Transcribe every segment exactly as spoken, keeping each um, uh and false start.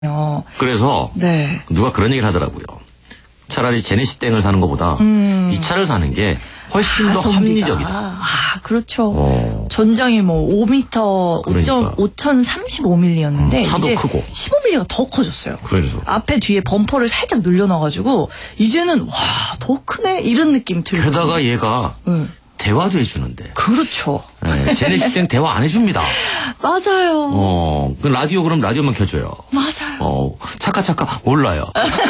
어. 그래서 네. 누가 그런 얘기를 하더라고요. 차라리 제네시 땡을 사는 것보다 음. 이 차를 사는 게 훨씬 더 가성비가. 합리적이다. 아, 그렇죠. 어. 전장이 뭐 오 미터 그러니까. 오천삼십오 밀리미터였는데 음, 차도 이제 크고. 십오 밀리미터가 더 커졌어요. 그래서 앞에 뒤에 범퍼를 살짝 늘려놔가지고 이제는 와, 더 크네 이런 느낌 들고. 게다가 얘가 응. 대화도 해주는데. 그렇죠. 네, 제네시 땡 대화 안 해줍니다. 맞아요. 어, 그 라디오 그럼 라디오만 켜줘요. 맞아요. 어, 차카 차카 몰라요.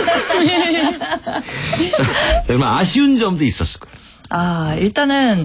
정말 아쉬운 점도 있었을 거예요. 아, 일단은,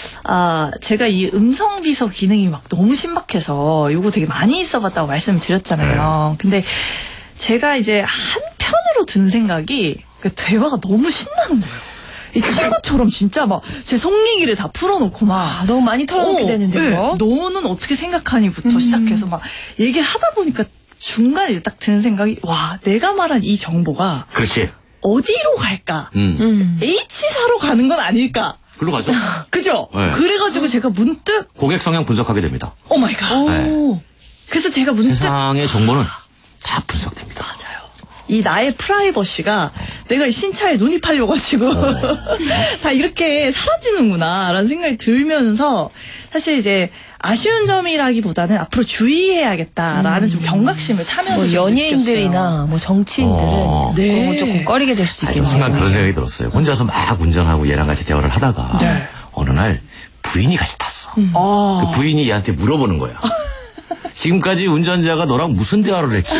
아, 제가 이 음성 비서 기능이 막 너무 신박해서 요거 되게 많이 써봤다고 말씀을 드렸잖아요. 근데 제가 이제 한편으로 든 생각이 그 대화가 너무 신나는 거예요. 이 친구처럼 진짜 막 제 속 얘기를 다 풀어놓고 막. 아, 너무 많이 털어놓게 어, 되는데요. 네, 너는 어떻게 생각하니부터 음. 시작해서 막 얘기를 하다 보니까 중간에 딱 드는 생각이 와, 내가 말한 이 정보가 그렇지. 어디로 갈까? 음. 음. H 사로 가는 건 아닐까? 글로 가죠. 그죠? 네. 그래가지고 제가 문득 고객 성향 분석하게 됩니다. 오 마이 갓. 오. 그래서 제가 문득 세상의 정보는 다 분석됩니다. 맞아요. 이 나의 프라이버시가 내가 이 신차에 눈이 팔려가지고 어. 다 이렇게 사라지는구나라는 생각이 들면서 사실 이제 아쉬운 점이라기보다는 앞으로 주의해야겠다라는 음. 좀 경각심을 타면서 뭐 좀 연예인들이나 느꼈어요. 뭐 정치인들은 어. 네. 그런 거 조금 꺼리게 될 수도 아니, 저 있겠네요. 순간 그런 생각이 들었어요. 혼자서 막 운전하고 얘랑 같이 대화를 하다가 네. 어느 날 부인이 같이 탔어. 아. 그 부인이 얘한테 물어보는 거야. 지금까지 운전자가 너랑 무슨 대화를 했지?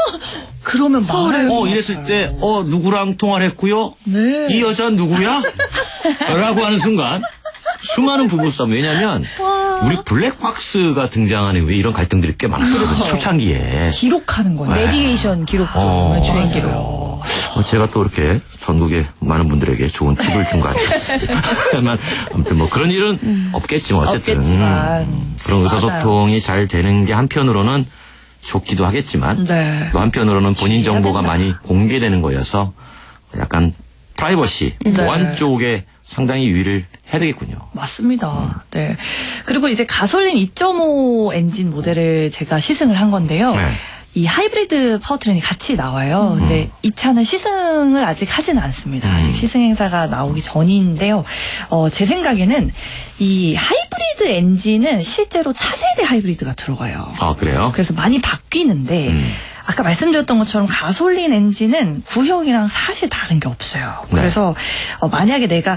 그러면 말을 어, 이랬을 때, 어, 누구랑 통화를 했고요? 네. 이 여자 누구야? 라고 하는 순간, 수많은 부부싸움. 왜냐면, 우리 블랙박스가 등장하는 왜 이런 갈등들이 꽤 많았거든요. 그렇죠. 초창기에. 기록하는 거예요. 내비게이션 기록도 어, 주행 맞아요. 기록. 어, 제가 또 이렇게 전국의 많은 분들에게 좋은 팁을 준 거 아니에요. 아무튼 뭐 그런 일은 음. 없겠지만 어쨌든. 없겠지만. 음, 그런 의사소통이 잘 되는 게 한편으로는 좋기도 하겠지만 네. 또 한편으로는 본인 주의해야 정보가 된다. 많이 공개되는 거여서 약간 프라이버시, 네. 보안 쪽에 상당히 유의를 해야 되겠군요. 맞습니다. 네. 그리고 이제 가솔린 이 점 오 엔진 모델을 제가 시승을 한 건데요. 네. 이 하이브리드 파워트레인이 같이 나와요. 근데 이 차는 시승을 아직 하지는 않습니다. 음. 아직 시승 행사가 나오기 전인데요. 어, 제 생각에는 이 하이브리드 엔진은 실제로 차세대 하이브리드가 들어가요. 아, 그래요? 그래서 많이 바뀌는데 음. 아까 말씀드렸던 것처럼 가솔린 엔진은 구형이랑 사실 다른 게 없어요. 네. 그래서 어, 만약에 내가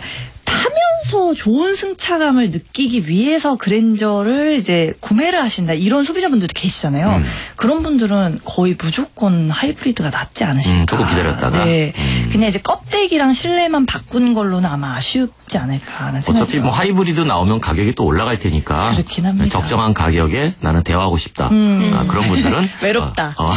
타면서 좋은 승차감을 느끼기 위해서 그랜저를 이제 구매를 하신다 이런 소비자분들도 계시잖아요. 음. 그런 분들은 거의 무조건 하이브리드가 낫지 않으실까. 음, 조금 기다렸다가. 네, 음. 그냥 이제 껍데기랑 실내만 바꾼 걸로는 아마 아쉽지 않을까라는 생각이 어차피 뭐 들어요. 하이브리드 나오면 가격이 또 올라갈 테니까 그렇긴 합니다. 적정한 가격에 나는 대화하고 싶다. 음. 아, 그런 분들은 외롭다. 어, 어,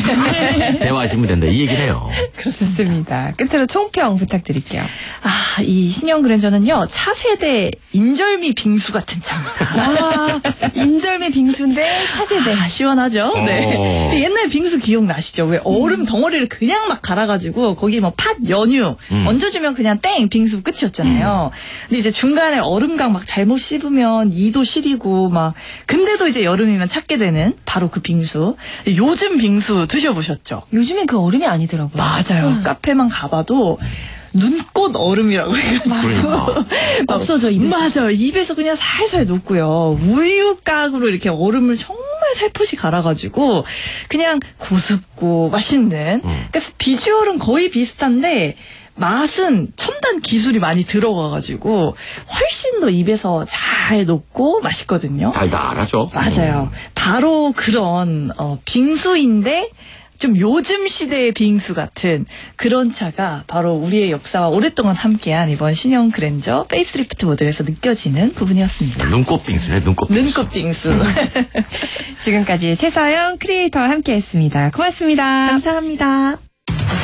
대화하시면 된다. 이 얘기는 해요. 좋습니다. 끝으로 총평 부탁드릴게요. 아, 이 신형 그랜저는요, 차세대 인절미 빙수 같은 차입니다. 와, 인절미 빙수인데 차세대. 아, 시원하죠? 어. 네. 그 옛날 빙수 기억나시죠? 왜 얼음 덩어리를 그냥 막 갈아가지고, 거기 뭐 팥, 연유, 음. 얹어주면 그냥 땡! 빙수 끝이었잖아요. 근데 이제 중간에 얼음강 막 잘못 씹으면 이도 시리고, 막, 근데도 이제 여름이면 찾게 되는 바로 그 빙수. 요즘 빙수 드셔보셨죠? 요즘엔 그 얼음이 아니더라고요. 맞아요. 음. 카페만 가봐도, 눈꽃 얼음이라고 해가지고. 그러니까. 없어져, 입에서. 맞아요. 입에서 그냥 살살 녹고요. 우유각으로 이렇게 얼음을 정말 살포시 갈아가지고 그냥 고습고 맛있는. 음. 그러니까 비주얼은 거의 비슷한데 맛은 첨단 기술이 많이 들어가가지고 훨씬 더 입에서 잘 녹고 맛있거든요. 달달하죠. 맞아요. 바로 그런 어, 빙수인데 좀 요즘 시대의 빙수 같은 그런 차가 바로 우리의 역사와 오랫동안 함께한 이번 신형 그랜저 페이스리프트 모델에서 느껴지는 부분이었습니다. 눈꽃 빙수네, 눈꽃 빙수. 눈꽃 빙수. 지금까지 최서영 크리에이터와 함께했습니다. 고맙습니다. 감사합니다.